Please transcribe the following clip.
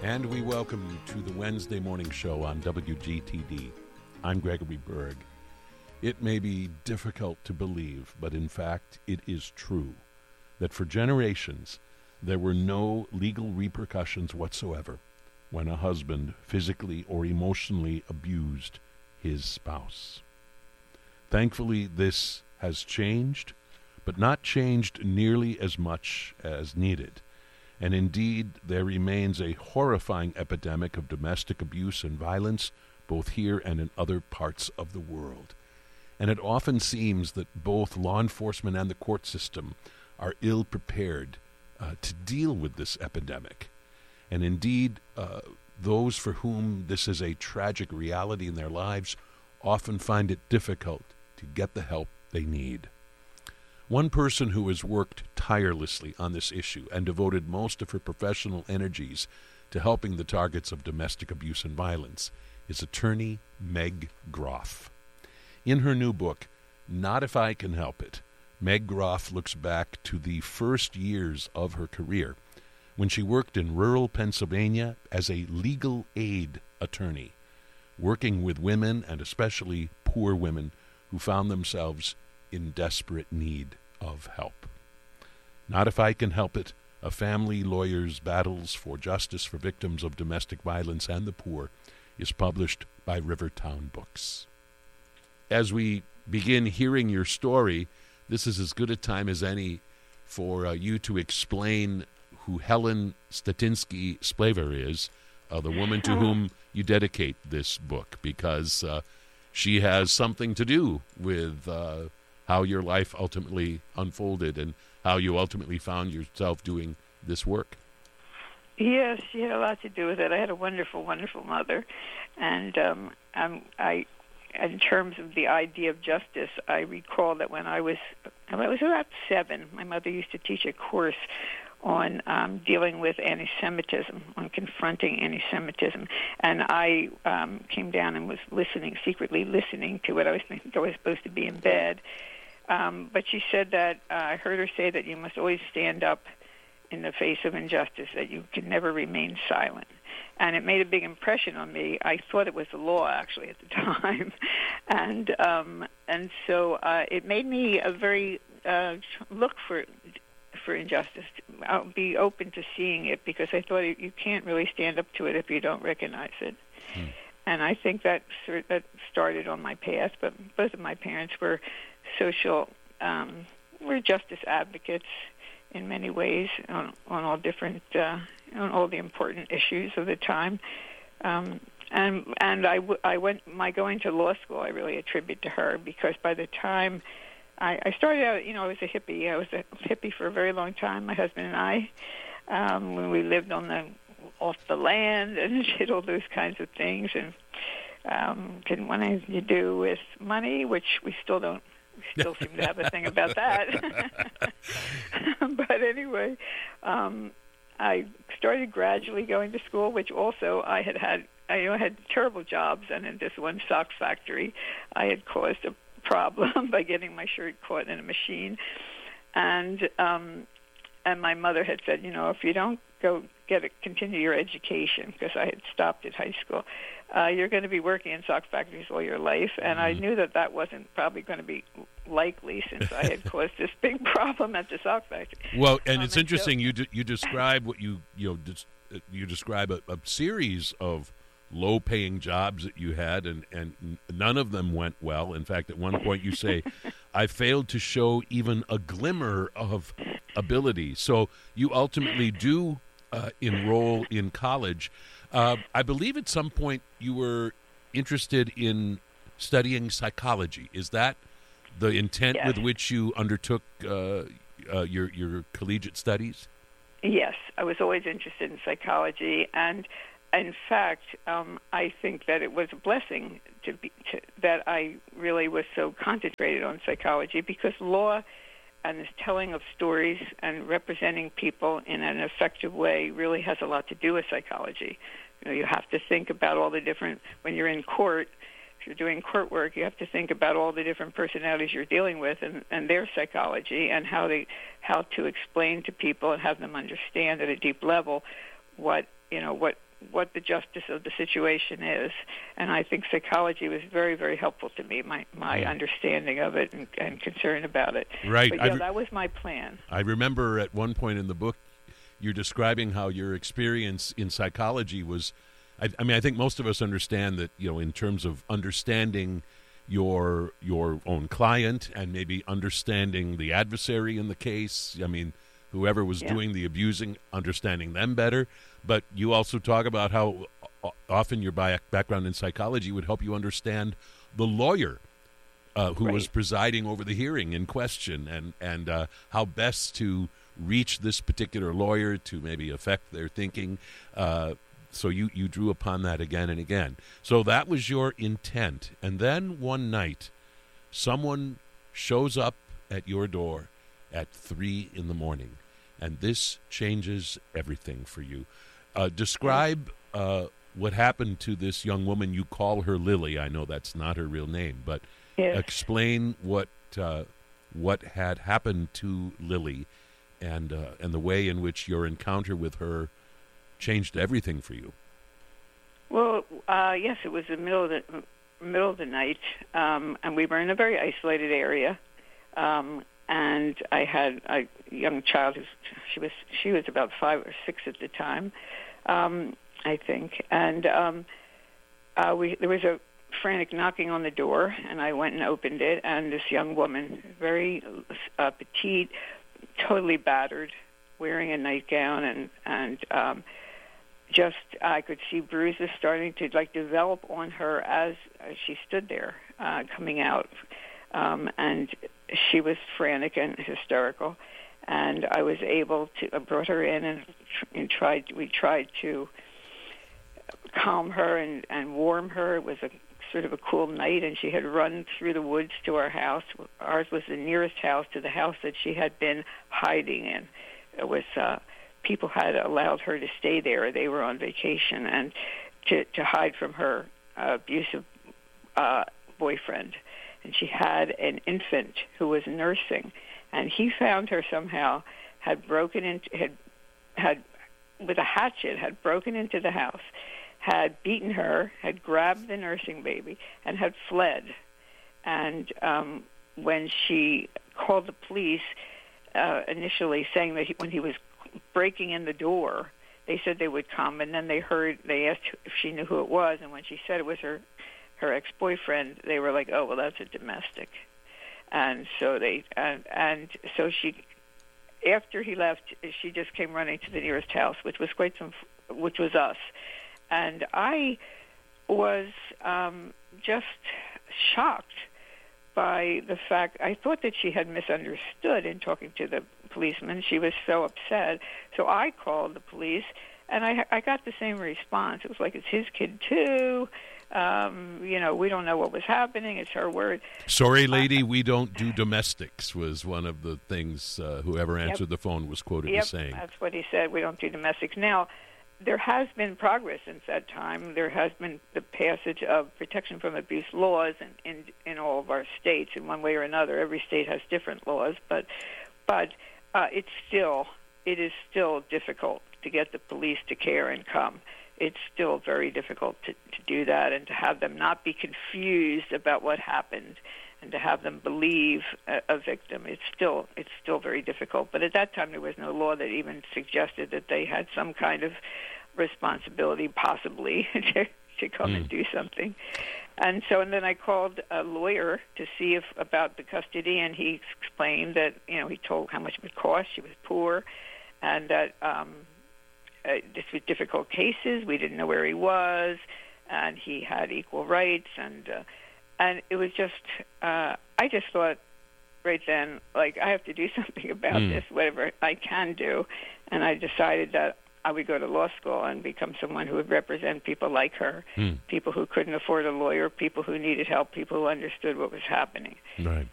And we welcome you to the Wednesday morning show on WGTD. I'm Gregory Berg. It may be difficult to believe, but in fact it is true, that for generations there were no legal repercussions whatsoever when a husband physically or emotionally abused his spouse. Thankfully, this has changed, but not changed nearly as much as needed. And indeed, there remains a horrifying epidemic of domestic abuse and violence, both here and in other parts of the world. And it often seems that both law enforcement and the court system are ill-prepared to deal with this epidemic. And indeed, those for whom this is a tragic reality in their lives often find it difficult to get the help they need. One person who has worked tirelessly on this issue and devoted most of her professional energies to helping the targets of domestic abuse and violence is attorney Meg Groff. In her new book, Not If I Can Help It, Meg Groff looks back to the first years of her career when she worked in rural Pennsylvania as a legal aid attorney, working with women and especially poor women who found themselves in desperate need of help. Not If I Can Help It, A Family Lawyer's Battles for Justice for Victims of Domestic Violence and the Poor, is published by Rivertown Books. As we begin hearing your story, this is as good a time as any for you to explain who Helen Statinsky Splaver is, the woman to whom you dedicate this book, because she has something to do with how your life ultimately unfolded and how you ultimately found yourself doing this work. Yes, she had a lot to do with it. I had a wonderful, wonderful mother, and in terms of the idea of justice, I recall that when I was about 7, my mother used to teach a course on dealing with anti-Semitism, on confronting anti-Semitism. And I came down and was secretly listening to it. I was supposed to be in bed. But she said that, I heard her say that you must always stand up in the face of injustice, that you can never remain silent. And it made a big impression on me. I thought it was the law, actually, at the time. And so it made me a very look for injustice. I'll be open to seeing it, because I thought you can't really stand up to it if you don't recognize it. And I think that started on my path. But both of my parents were were justice advocates in many ways on all different on all the important issues of the time. And I went my going to law school, I really attribute to her, because by the time I started out, I was a hippie. I was a hippie for a very long time, my husband and I, when we lived off the land and did all those kinds of things, and didn't want anything to do with money, which we still don't. We still seem to have a thing about that. But anyway, I started gradually going to school, which also I had terrible jobs, and in this one sock factory, I had caused a problem by getting my shirt caught in a machine, and my mother had said, if you don't go continue your education, because I had stopped at high school, you're going to be working in sock factories all your life. And I knew that wasn't probably going to be likely, since I had caused this big problem at the sock factory. Well, and it's interesting, you describe what you describe a series of low-paying jobs that you had, and none of them went well. In fact, at one point you say, I failed to show even a glimmer of ability. So you ultimately do enroll in college. I believe at some point you were interested in studying psychology. Is that the intent with which you undertook your collegiate studies? Yes, I was always interested in psychology, and in fact, I think that it was a blessing that I really was so concentrated on psychology, because law and this telling of stories and representing people in an effective way really has a lot to do with psychology. You have to think about all the different, when you're in court, if you're doing court work, you have to think about all the different personalities you're dealing with and their psychology, and how to explain to people and have them understand at a deep level what what the justice of the situation is. And I think psychology was very, very helpful to me, my understanding of it and concern about it. Right. But that was my plan. I remember at one point in the book, you're describing how your experience in psychology was, I mean, I think most of us understand that, in terms of understanding your own client and maybe understanding the adversary in the case, I mean, whoever was doing the abusing, understanding them better. But you also talk about how often your background in psychology would help you understand the lawyer who was presiding over the hearing in question, and how best to reach this particular lawyer to maybe affect their thinking. So you drew upon that again and again. So that was your intent. And then one night, someone shows up at your door at 3 a.m, and this changes everything for you. Describe what happened to this young woman. You call her Lily. I know that's not her real name, but explain what had happened to Lily, and the way in which your encounter with her changed everything for you. Well, yes, it was the middle of the night, and we were in a very isolated area. And I had a young child she was about 5 or 6 at the time, I think. And there was a frantic knocking on the door, and I went and opened it. And this young woman, very petite, totally battered, wearing a nightgown, and just I could see bruises starting to develop on her as she stood there, coming out. And she was frantic and hysterical, and I was able to brought her in and we tried to calm her and warm her. It was a sort of a cool night, and she had run through the woods to our house. Ours was the nearest house to the house that she had been hiding in. It was people had allowed her to stay there. They were on vacation, and to hide from her abusive boyfriend. And she had an infant who was nursing, and he found her somehow, had with a hatchet, had broken into the house, had beaten her, had grabbed the nursing baby, and had fled. And when she called the police, initially saying that when he was breaking in the door, they said they would come, and then they asked if she knew who it was, and when she said it was her ex-boyfriend, they were like, "Oh, well, that's a domestic." And so so she, after he left, she just came running to the nearest house, which was us. And I was just shocked by the fact, I thought that she had misunderstood in talking to the policeman. She was so upset. So I called the police, and I got the same response. It was like, it's his kid too. We don't know what was happening. It's her word. Sorry, lady, we don't do domestics was one of the things whoever answered the phone was quoted as saying. That's what he said. We don't do domestics. Now, there has been progress since that time. There has been the passage of protection from abuse laws in all of our states in one way or another. Every state has different laws, but it is still difficult to get the police to care and come. It's still very difficult to do that, and to have them not be confused about what happened, and to have them believe a victim. It's still very difficult. But at that time, there was no law that even suggested that they had some kind of responsibility, possibly, to come and do something. And then I called a lawyer to see about the custody, and he explained that he told how much it would cost. She was poor, and that this was difficult cases. We didn't know where he was, and he had equal rights, and it was just I just thought right then, I have to do something about this, whatever I can do, and I decided that I would go to law school and become someone who would represent people like her, people who couldn't afford a lawyer, people who needed help, people who understood what was happening. Right.